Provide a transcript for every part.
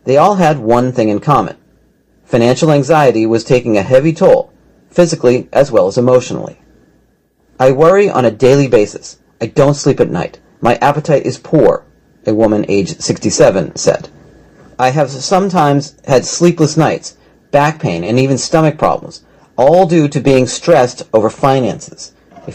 They all had one thing in common. Financial anxiety was taking a heavy toll, physically as well as emotionally. I worry on a daily basis. I don't sleep at night. My appetite is poor, a woman aged 67 said. I have sometimes had sleepless nights, back pain, and even stomach problems, all due to being stressed over finances, a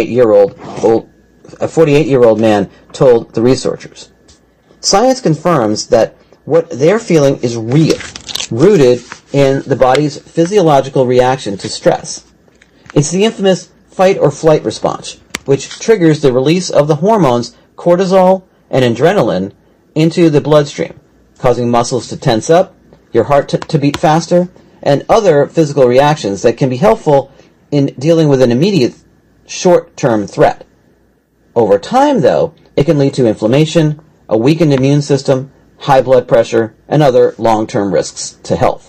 48-year-old man told the researchers. Science confirms that what they're feeling is real, rooted in the body's physiological reaction to stress. It's the infamous fight or flight response, which triggers the release of the hormones cortisol and adrenaline into the bloodstream, causing muscles to tense up, your heart to beat faster, and other physical reactions that can be helpful in dealing with an immediate short-term threat. Over time, though, it can lead to inflammation, a weakened immune system, high blood pressure, and other long-term risks to health.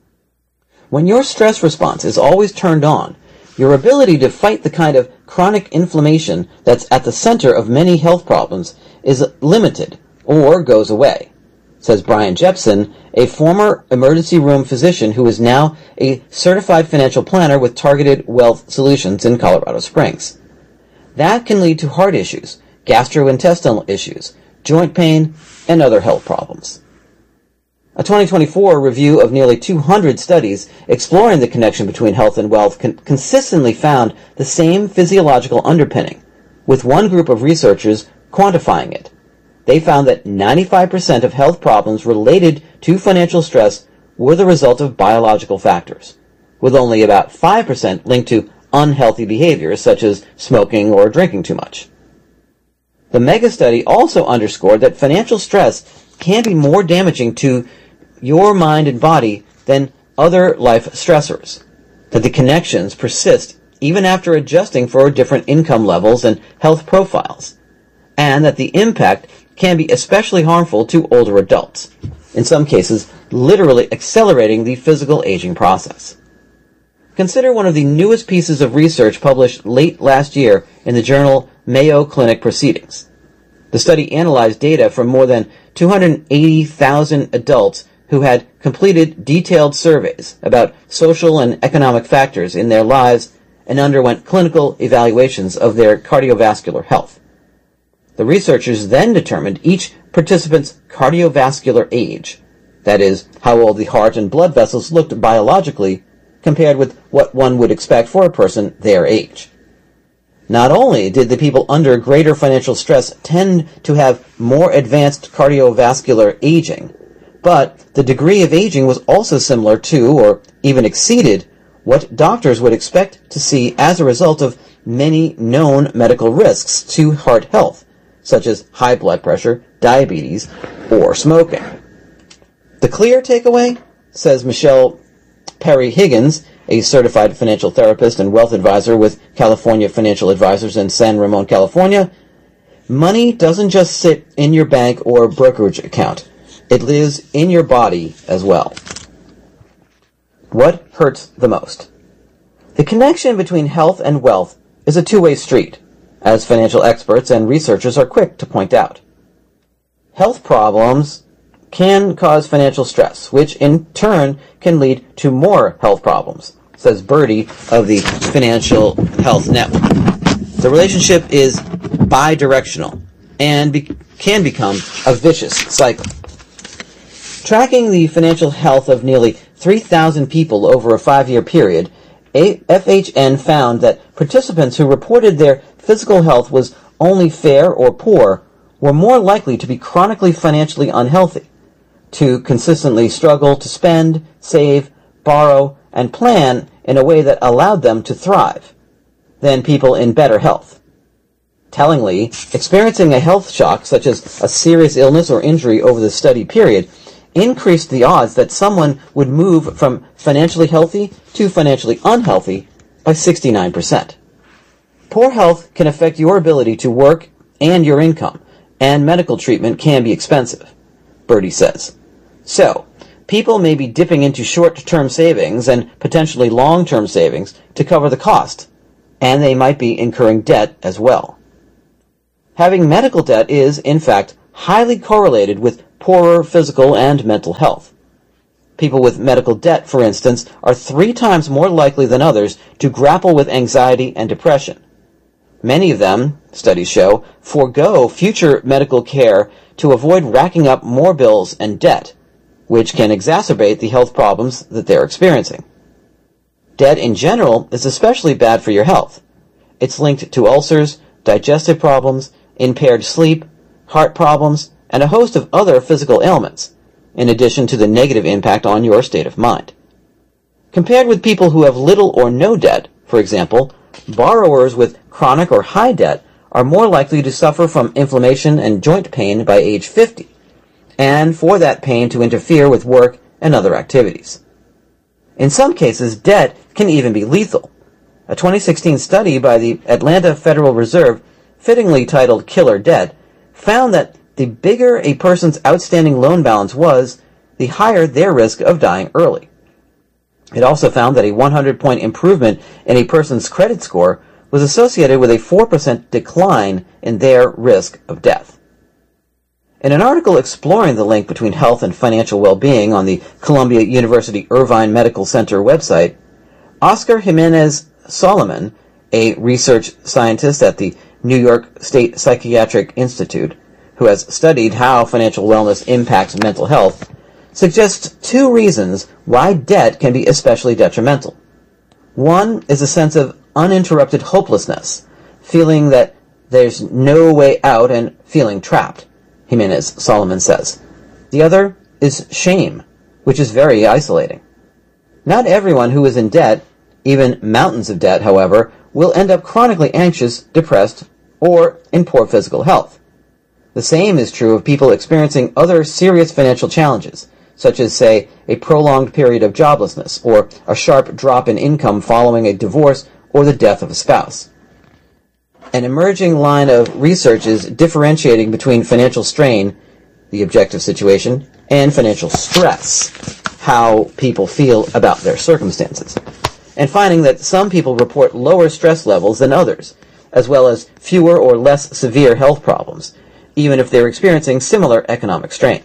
When your stress response is always turned on, your ability to fight the kind of chronic inflammation that's at the center of many health problems is limited or goes away, says Brian Jepson, a former emergency room physician who is now a certified financial planner with Targeted Wealth Solutions in Colorado Springs. That can lead to heart issues, gastrointestinal issues, joint pain, and other health problems. A 2024 review of nearly 200 studies exploring the connection between health and wealth consistently found the same physiological underpinning, with one group of researchers quantifying it. They found that 95% of health problems related to financial stress were the result of biological factors, with only about 5% linked to unhealthy behaviors such as smoking or drinking too much. The mega-study also underscored that financial stress can be more damaging to your mind and body than other life stressors, that the connections persist even after adjusting for different income levels and health profiles, and that the impact can be especially harmful to older adults, in some cases literally accelerating the physical aging process. Consider one of the newest pieces of research published late last year in the journal Mayo Clinic Proceedings. The study analyzed data from more than 280,000 adults who had completed detailed surveys about social and economic factors in their lives and underwent clinical evaluations of their cardiovascular health. The researchers then determined each participant's cardiovascular age, that is, how old the heart and blood vessels looked biologically, compared with what one would expect for a person their age. Not only did the people under greater financial stress tend to have more advanced cardiovascular aging, but the degree of aging was also similar to, or even exceeded, what doctors would expect to see as a result of many known medical risks to heart health, such as high blood pressure, diabetes, or smoking. The clear takeaway, says Michelle Perry Higgins, a certified financial therapist and wealth advisor with California Financial Advisors in San Ramon, California, money doesn't just sit in your bank or brokerage account. It lives in your body as well. What hurts the most? The connection between health and wealth is a two-way street, as financial experts and researchers are quick to point out. Health problems can cause financial stress, which in turn can lead to more health problems, says Birdie of the Financial Health Network. The relationship is bidirectional and can become a vicious cycle. Tracking the financial health of nearly 3,000 people over a 5-year period, FHN found that participants who reported their physical health was only fair or poor were more likely to be chronically financially unhealthy, to consistently struggle to spend, save, borrow, and plan in a way that allowed them to thrive, than people in better health. Tellingly, experiencing a health shock such as a serious illness or injury over the study period increased the odds that someone would move from financially healthy to financially unhealthy by 69%. Poor health can affect your ability to work and your income, and medical treatment can be expensive, Birdie says. So, people may be dipping into short-term savings and potentially long-term savings to cover the cost, and they might be incurring debt as well. Having medical debt is, in fact, highly correlated with poorer physical and mental health. People with medical debt, for instance, are 3 times more likely than others to grapple with anxiety and depression. Many of them, studies show, forego future medical care to avoid racking up more bills and debt, which can exacerbate the health problems that they're experiencing. Debt in general is especially bad for your health. It's linked to ulcers, digestive problems, impaired sleep, heart problems, and a host of other physical ailments, in addition to the negative impact on your state of mind. Compared with people who have little or no debt, for example, borrowers with chronic or high debt are more likely to suffer from inflammation and joint pain by age 50, and for that pain to interfere with work and other activities. In some cases, debt can even be lethal. A 2016 study by the Atlanta Federal Reserve, fittingly titled Killer Debt, found that the bigger a person's outstanding loan balance was, the higher their risk of dying early. It also found that a 100-point improvement in a person's credit score was associated with a 4% decline in their risk of death. In an article exploring the link between health and financial well-being on the Columbia University Irvine Medical Center website, Oscar Jimenez Solomon, a research scientist at the New York State Psychiatric Institute, who has studied how financial wellness impacts mental health, suggests 2 reasons why debt can be especially detrimental. One is a sense of uninterrupted hopelessness, feeling that there's no way out and feeling trapped, Jimenez Solomon says. The other is shame, which is very isolating. Not everyone who is in debt, even mountains of debt, however, will end up chronically anxious, depressed, or in poor physical health. The same is true of people experiencing other serious financial challenges, such as, say, a prolonged period of joblessness or a sharp drop in income following a divorce or the death of a spouse. An emerging line of research is differentiating between financial strain, the objective situation, and financial stress, how people feel about their circumstances, and finding that some people report lower stress levels than others, as well as fewer or less severe health problems, even if they're experiencing similar economic strain.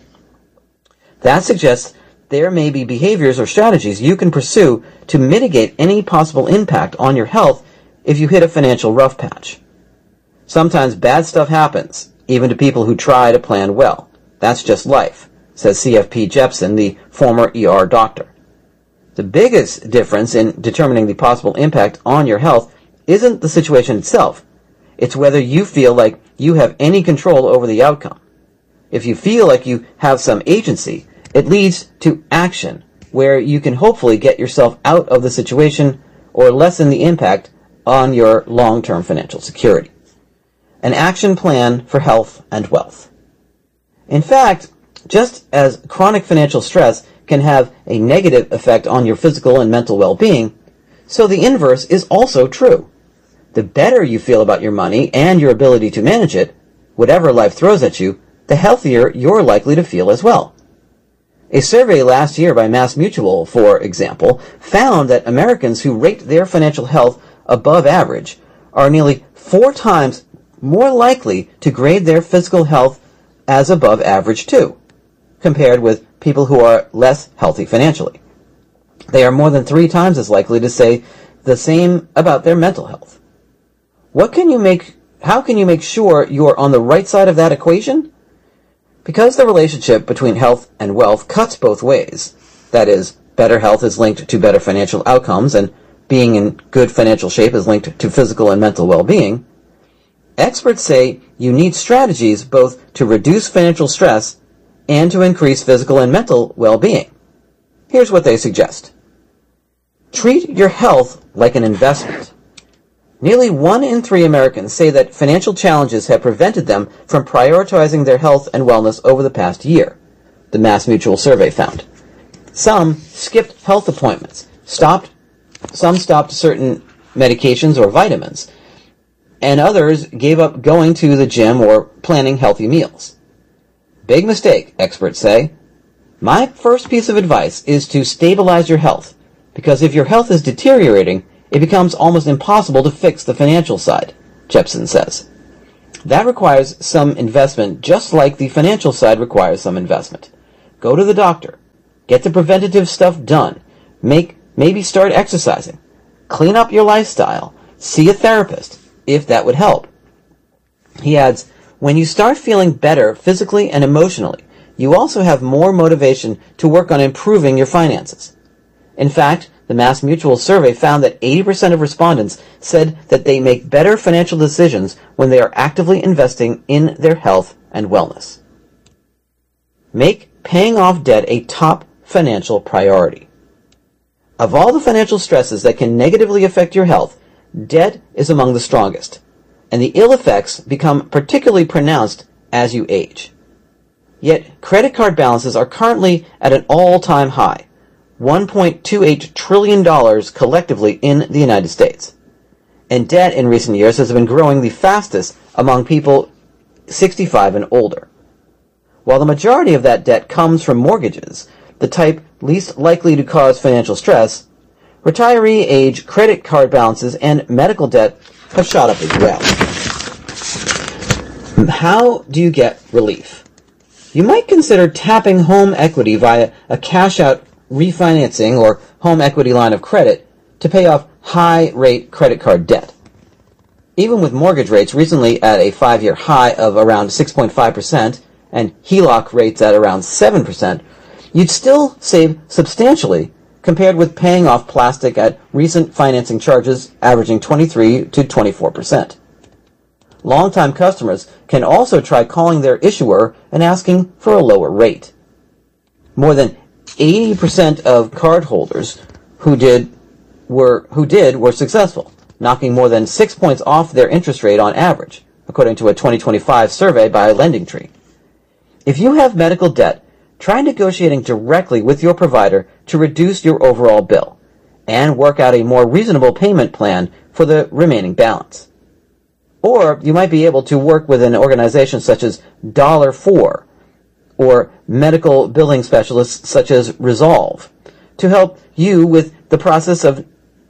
That suggests there may be behaviors or strategies you can pursue to mitigate any possible impact on your health if you hit a financial rough patch. Sometimes bad stuff happens, even to people who try to plan well. That's just life, says CFP Jepson, the former ER doctor. The biggest difference in determining the possible impact on your health isn't the situation itself. It's whether you feel like you have any control over the outcome. If you feel like you have some agency, it leads to action, where you can hopefully get yourself out of the situation or lessen the impact on your long-term financial security. An action plan for health and wealth. In fact, just as chronic financial stress can have a negative effect on your physical and mental well-being, so the inverse is also true. The better you feel about your money and your ability to manage it, whatever life throws at you, the healthier you're likely to feel as well. A survey last year by MassMutual, for example, found that Americans who rate their financial health above average are nearly 4 times more likely to grade their physical health as above average too, compared with people who are less healthy financially. They are more than 3 times as likely to say the same about their mental health. How can you make sure you're on the right side of that equation? Because the relationship between health and wealth cuts both ways, that is, better health is linked to better financial outcomes, and being in good financial shape is linked to physical and mental well-being, experts say you need strategies both to reduce financial stress and to increase physical and mental well-being. Here's what they suggest. Treat your health like an investment. Nearly 1 in 3 Americans say that financial challenges have prevented them from prioritizing their health and wellness over the past year, the MassMutual survey found. Some skipped health appointments, some stopped certain medications or vitamins, and others gave up going to the gym or planning healthy meals. Big mistake, experts say. My first piece of advice is to stabilize your health, because if your health is deteriorating, it becomes almost impossible to fix the financial side, Jepson says. That requires some investment, just like the financial side requires some investment. Go to the doctor. Get the preventative stuff done. Maybe start exercising. Clean up your lifestyle. See a therapist, if that would help. He adds, when you start feeling better physically and emotionally, you also have more motivation to work on improving your finances. In fact, the MassMutual survey found that 80% of respondents said that they make better financial decisions when they are actively investing in their health and wellness. Make paying off debt a top financial priority. Of all the financial stresses that can negatively affect your health, debt is among the strongest, and the ill effects become particularly pronounced as you age. Yet, credit card balances are currently at an all-time high, $1.28 trillion collectively in the United States. And debt in recent years has been growing the fastest among people 65 and older. While the majority of that debt comes from mortgages, the type least likely to cause financial stress, retiree age credit card balances and medical debt have shot up as well. How do you get relief? You might consider tapping home equity via a cash-out refinancing or home equity line of credit to pay off high-rate credit card debt. Even with mortgage rates recently at a 5-year high of around 6.5% and HELOC rates at around 7%, you'd still save substantially compared with paying off plastic at recent financing charges averaging 23 to 24%. Longtime customers can also try calling their issuer and asking for a lower rate. More than 80% of cardholders who did were successful, knocking more than 6 points off their interest rate on average, according to a 2025 survey by LendingTree. If you have medical debt, try negotiating directly with your provider to reduce your overall bill and work out a more reasonable payment plan for the remaining balance. Or you might be able to work with an organization such as $4 or medical billing specialists such as Resolve to help you with the process of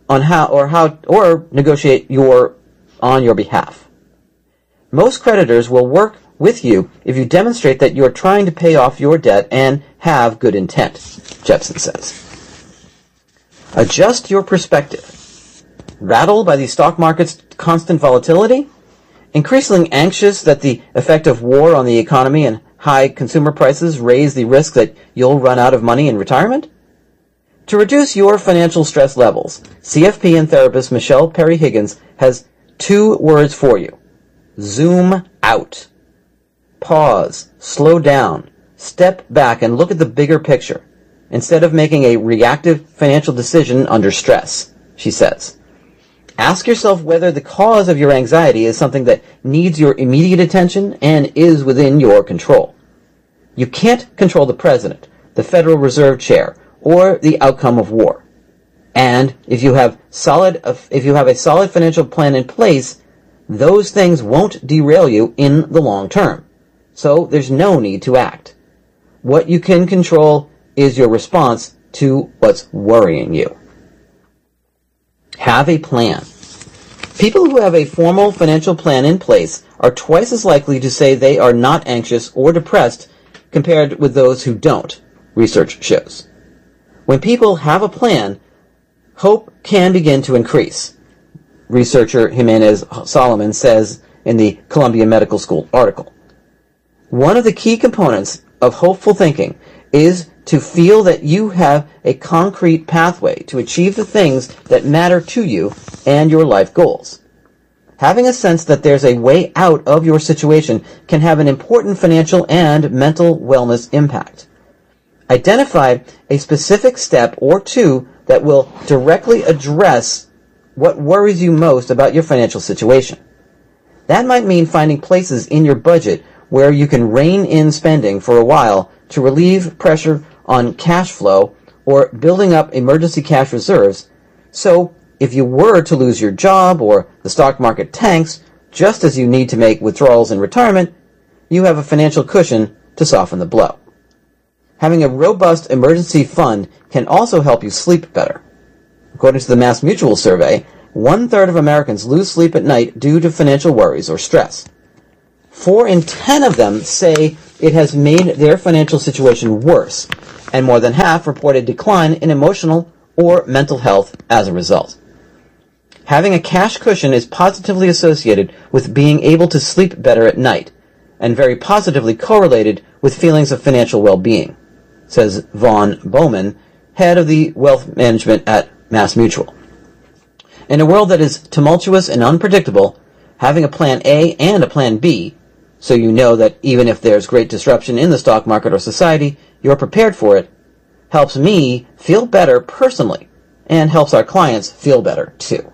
or negotiate on your behalf. Most creditors will work with you if you demonstrate that you're trying to pay off your debt and have good intent, Jepson says. Adjust your perspective. Rattled by the stock market's constant volatility? Increasingly anxious that the effect of war on the economy and high consumer prices raise the risk that you'll run out of money in retirement? To reduce your financial stress levels, CFP and therapist Michelle Perry Higgins has 2 words for you. Zoom out. Pause, slow down, step back and look at the bigger picture instead of making a reactive financial decision under stress, she says. Ask yourself whether the cause of your anxiety is something that needs your immediate attention and is within your control. You can't control the president, the Federal Reserve Chair, or the outcome of war. And if you have a solid financial plan in place, those things won't derail you in the long term. So there's no need to act. What you can control is your response to what's worrying you. Have a plan. People who have a formal financial plan in place are twice as likely to say they are not anxious or depressed compared with those who don't, research shows. When people have a plan, hope can begin to increase, researcher Jimenez Solomon says in the Columbia Medical School article. One of the key components of hopeful thinking is to feel that you have a concrete pathway to achieve the things that matter to you and your life goals. Having a sense that there's a way out of your situation can have an important financial and mental wellness impact. Identify a specific step or 2 that will directly address what worries you most about your financial situation. That might mean finding places in your budget where you can rein in spending for a while to relieve pressure on cash flow or building up emergency cash reserves, so if you were to lose your job or the stock market tanks, just as you need to make withdrawals in retirement, you have a financial cushion to soften the blow. Having a robust emergency fund can also help you sleep better. According to the MassMutual survey, 1/3 of Americans lose sleep at night due to financial worries or stress. 4 in 10 of them say it has made their financial situation worse, and more than half report a decline in emotional or mental health as a result. Having a cash cushion is positively associated with being able to sleep better at night, and very positively correlated with feelings of financial well-being, says Vaughn Bowman, head of the wealth management at MassMutual. In a world that is tumultuous and unpredictable, having a plan A and a plan B, so you know that even if there's great disruption in the stock market or society, you're prepared for it, helps me feel better personally, and helps our clients feel better too.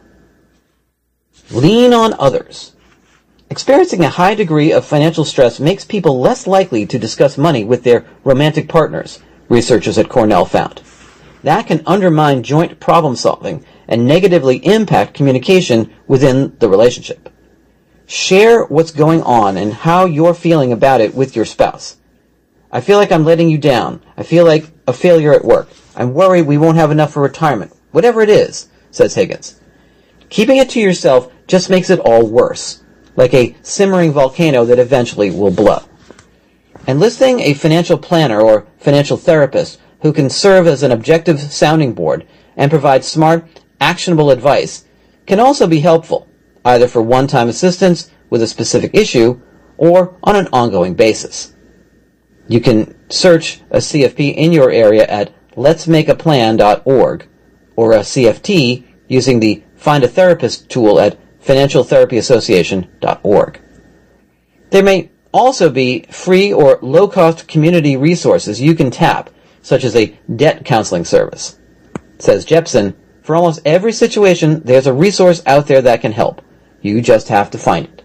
Lean on others. Experiencing a high degree of financial stress makes people less likely to discuss money with their romantic partners, researchers at Cornell found. That can undermine joint problem solving and negatively impact communication within the relationship. Share what's going on and how you're feeling about it with your spouse. I feel like I'm letting you down. I feel like a failure at work. I'm worried we won't have enough for retirement. Whatever it is, says Higgins. Keeping it to yourself just makes it all worse, like a simmering volcano that eventually will blow. Enlisting a financial planner or financial therapist who can serve as an objective sounding board and provide smart, actionable advice can also be helpful, either for one-time assistance with a specific issue or on an ongoing basis. You can search a CFP in your area at letsmakeaplan.org or a CFT using the Find a Therapist tool at financialtherapyassociation.org. There may also be free or low-cost community resources you can tap, such as a debt counseling service. Says Jepson, for almost every situation, there's a resource out there that can help. You just have to find it.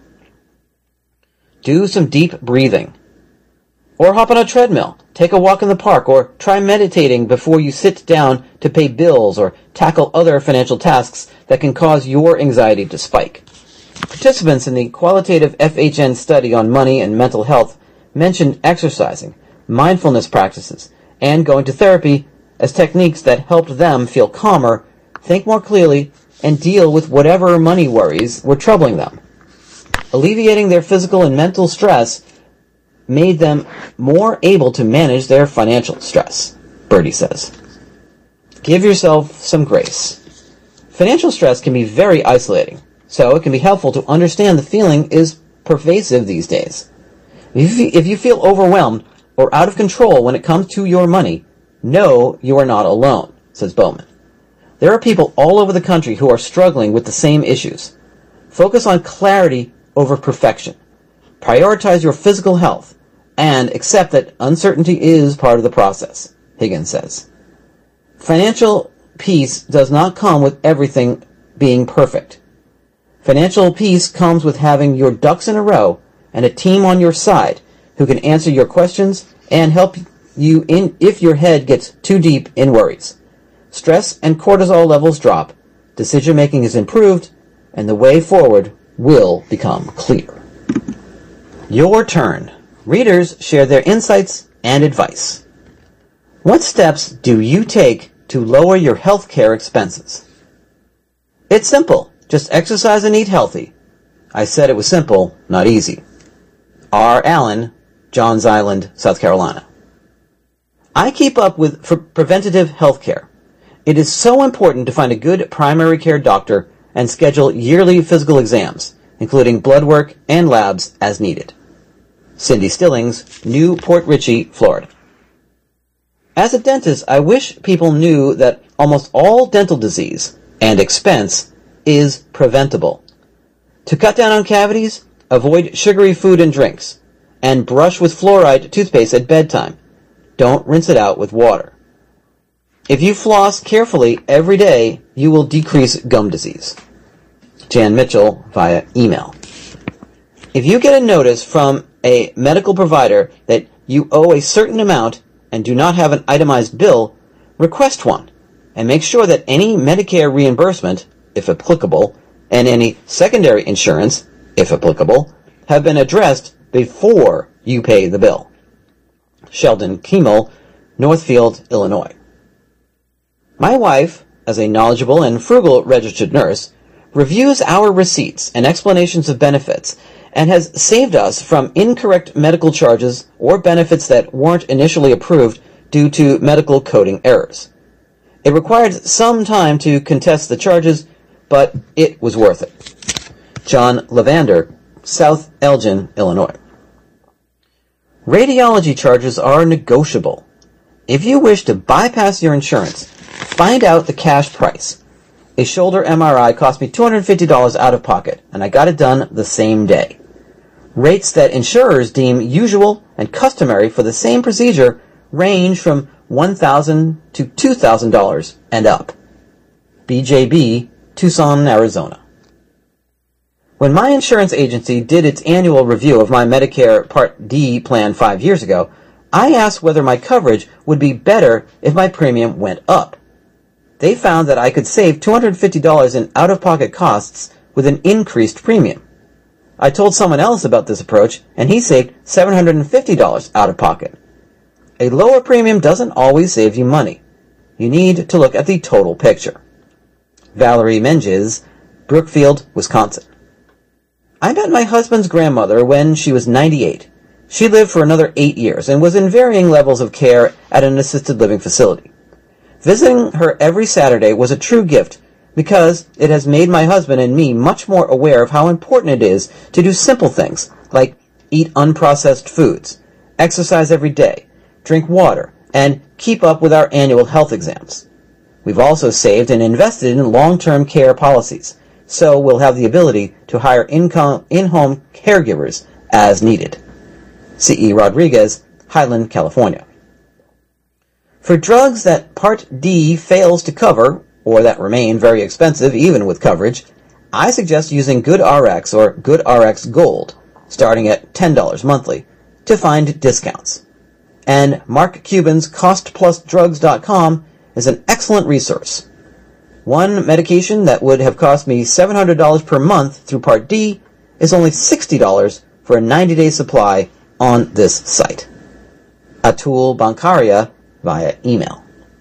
Do some deep breathing. Or hop on a treadmill, take a walk in the park, or try meditating before you sit down to pay bills or tackle other financial tasks that can cause your anxiety to spike. Participants in the qualitative FHN study on money and mental health mentioned exercising, mindfulness practices, and going to therapy as techniques that helped them feel calmer, think more clearly, and deal with whatever money worries were troubling them. Alleviating their physical and mental stress made them more able to manage their financial stress, Birdie says. Give yourself some grace. Financial stress can be very isolating, so it can be helpful to understand the feeling is pervasive these days. If you feel overwhelmed or out of control when it comes to your money, know you are not alone, says Bowman. There are people all over the country who are struggling with the same issues. Focus on clarity over perfection. Prioritize your physical health, and accept that uncertainty is part of the process, Higgins says. Financial peace does not come with everything being perfect. Financial peace comes with having your ducks in a row and a team on your side who can answer your questions and help you if your head gets too deep in worries. Stress and cortisol levels drop, decision-making is improved, and the way forward will become clear. Your turn. Readers share their insights and advice. What steps do you take to lower your health care expenses? It's simple. Just exercise and eat healthy. I said it was simple, not easy. R. Allen, Johns Island, South Carolina. I keep up with preventative health care. It is so important to find a good primary care doctor and schedule yearly physical exams, including blood work and labs as needed. Cindy Stillings, New Port Richey, Florida. As a dentist, I wish people knew that almost all dental disease and expense is preventable. To cut down on cavities, avoid sugary food and drinks, and brush with fluoride toothpaste at bedtime. Don't rinse it out with water. If you floss carefully every day, you will decrease gum disease. Jan Mitchell via email. If you get a notice from a medical provider that you owe a certain amount and do not have an itemized bill, request one, and make sure that any Medicare reimbursement, if applicable, and any secondary insurance, if applicable, have been addressed before you pay the bill. Sheldon Kimmel, Northfield, Illinois. My wife, as a knowledgeable and frugal registered nurse, reviews our receipts and explanations of benefits and has saved us from incorrect medical charges or benefits that weren't initially approved due to medical coding errors. It required some time to contest the charges, but it was worth it. John Lavander, South Elgin, Illinois. Radiology charges are negotiable. If you wish to bypass your insurance, find out the cash price. A shoulder MRI cost me $250 out of pocket, and I got it done the same day. Rates that insurers deem usual and customary for the same procedure range from $1,000 to $2,000 and up. BJB, Tucson, Arizona. When my insurance agency did its annual review of my Medicare Part D plan 5 years ago, I asked whether my coverage would be better if my premium went up. They found that I could save $250 in out-of-pocket costs with an increased premium. I told someone else about this approach, and he saved $750 out of pocket. A lower premium doesn't always save you money. You need to look at the total picture. Valerie Menges, Brookfield, Wisconsin. I met my husband's grandmother when she was 98. She lived for another 8 years and was in varying levels of care at an assisted living facility. Visiting her every Saturday was a true gift because it has made my husband and me much more aware of how important it is to do simple things like eat unprocessed foods, exercise every day, drink water, and keep up with our annual health exams. We've also saved and invested in long-term care policies, so we'll have the ability to hire in-home caregivers as needed. C.E. Rodriguez, Highland, California. For drugs that Part D fails to cover, or that remain very expensive even with coverage, I suggest using GoodRx or GoodRx Gold, starting at $10 monthly, to find discounts. And Mark Cuban's CostPlusDrugs.com is an excellent resource. One medication that would have cost me $700 per month through Part D is only $60 for a 90-day supply on this site. Atul Bankaria via email.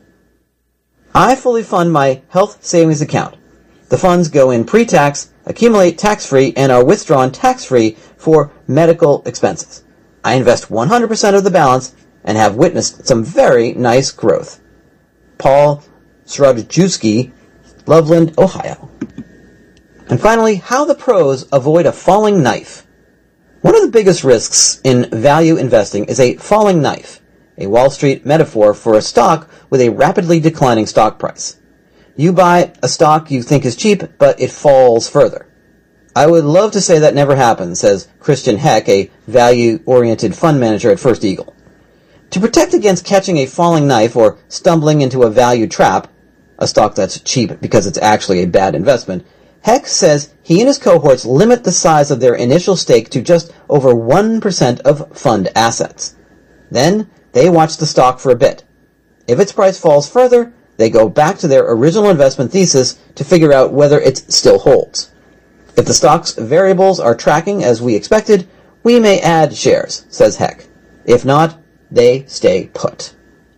I fully fund my health savings account. The funds go in pre-tax, accumulate tax-free, and are withdrawn tax-free for medical expenses. I invest 100% of the balance and have witnessed some very nice growth. Paul Srodjewski, Loveland, Ohio. And finally, how the pros avoid a falling knife. One of the biggest risks in value investing is a falling knife, a Wall Street metaphor for a stock with a rapidly declining stock price. You buy a stock you think is cheap, but it falls further. I would love to say that never happens, says Christian Heck, a value-oriented fund manager at First Eagle. To protect against catching a falling knife or stumbling into a value trap, a stock that's cheap because it's actually a bad investment, Heck says he and his cohorts limit the size of their initial stake to just over 1% of fund assets. Then they watch the stock for a bit. If its price falls further, they go back to their original investment thesis to figure out whether it still holds. If the stock's variables are tracking as we expected, we may add shares, says Heck. If not, they stay put.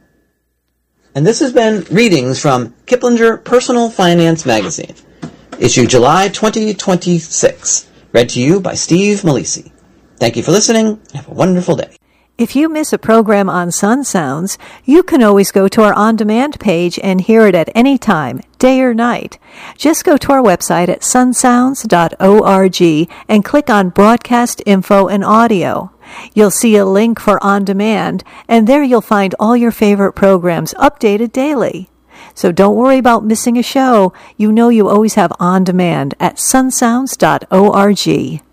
And this has been readings from Kiplinger Personal Finance Magazine, issue July 2026, read to you by Steve Malisi. Thank you for listening, and have a wonderful day. If you miss a program on Sun Sounds, you can always go to our on-demand page and hear it at any time, day or night. Just go to our website at sunsounds.org and click on Broadcast Info and Audio. You'll see a link for On Demand, and there you'll find all your favorite programs updated daily. So don't worry about missing a show. You know you always have On Demand at sunsounds.org.